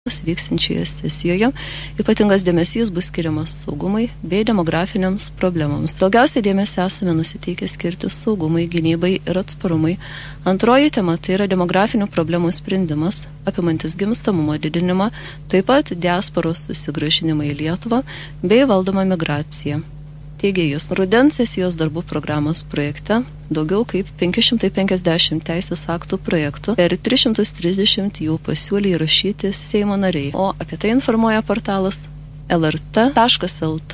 Vyksinčioje sesijoje ypatingas dėmesys bus skiriamas saugumui bei demografiniams problemams. Daugiausiai dėmesio esame nusiteikę skirti saugumui, gynybai ir atsparumui. Antroji tema tai yra demografinių problemų sprendimas, apimantis gimstamumo didinimą, taip pat diasporos susigrąžinimą į Lietuvą bei valdomą migraciją. Teigia jis, rudens sesijos darbų programos projekte daugiau kaip 550 teisės aktų projektų ir 330 jų pasiūlė įrašyti Seimo nariai, o apie tai informuoja portalas lrt.lt.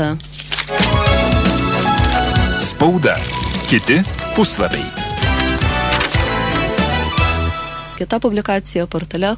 Spauda. Kiti puslapiai. Kita publikacija portale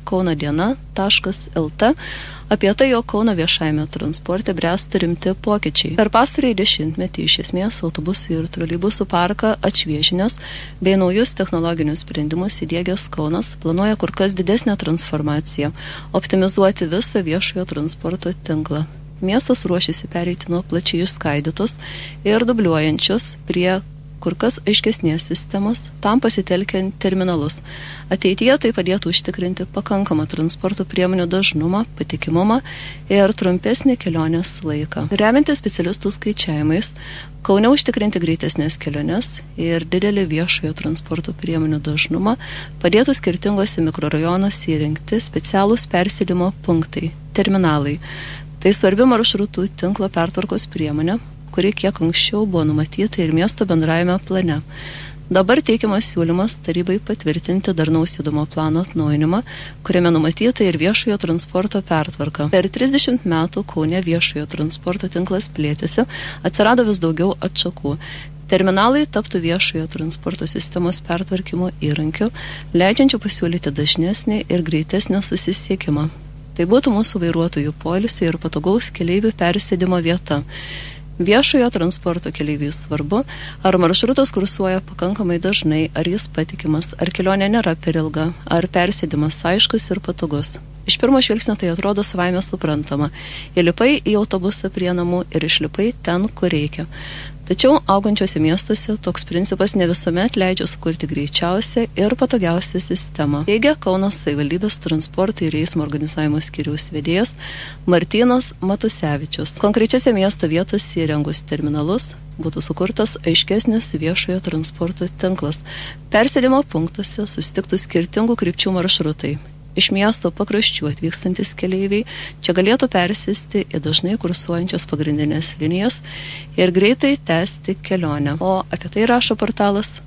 kaunodiena.lt apie tai, jog Kauno viešajame transporte bręsta rimti pokyčiai. Per pastarąjį dešimtmetį iš esmės autobusų ir troleibusų parką atšviežinęs bei naujus technologinius sprendimus įdiegęs Kaunas planuoja kur kas didesnę transformaciją, optimizuoti visą viešojo transporto tinklą. Miestas ruošiasi pereiti nuo plačiai išskaidytos ir dubliuojančios prie kur kas aiškesnės sistemos, tam pasitelkiant terminalus. Ateityje tai padėtų užtikrinti pakankamą transporto priemonių dažnumą, patikimumą ir trumpesnį kelionės laiką. Remiantis specialistų skaičiavimais, Kaune užtikrinti greitesnės keliones ir didelį viešojo transporto priemonių dažnumą padėtų skirtingose mikrorajonuose įrengti specialūs persėdimo punktai, terminalai. Tai svarbi maršrutų tinklo pertvarkos priemonė, kuri kiek anksčiau buvo numatyta ir miesto bendrajame plane. Dabar teikiamas siūlymas tarybai patvirtinti darnaus judumo plano atnaujinimą, kuriame numatyta ir viešojo transporto pertvarka. Per 30 metų Kaune viešojo transporto tinklas plėtėsi, atsirado vis daugiau atšakų. Terminalai taptų viešojo transporto sistemos pertvarkymo įrankiu, leidžiančiu pasiūlyti dažnesnį ir greitesnį susisiekimą. Tai būtų mūsų vairuotojų poilsio ir patogaus keleivių persėdimo vieta. Viešojo transporto keleiviui svarbu, ar maršrutas kursuoja pakankamai dažnai, ar jis patikimas, ar kelionė nėra per ilga, ar persėdimas aiškus ir patogus. Iš pirmo žvilgsnio tai atrodo savaime suprantama. Įlipai į autobusą prie namų ir išlipai ten, kur reikia. Tačiau augančiose miestuose toks principas ne visuomet leidžia sukurti greičiausią ir patogiausią sistemą. Teigia Kauno savivaldybės transporto ir eismo organizavimo skyriaus vedėjas Martynas Matusevičius. Konkrečiose miesto vietose įrengus terminalus būtų sukurtas aiškesnis viešojo transporto tinklas. Persėdimo punktuose susitiktų skirtingų krypčių maršrutai. Iš miesto pakraščių atvykstantis keleiviai čia galėtų persėsti į dažnai kursuojančias pagrindinės linijas ir greitai tęsti kelionę. O apie tai rašo portalas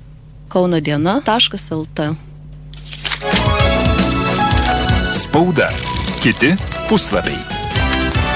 kaunodiena.lt. Spauda. Kiti puslapiai.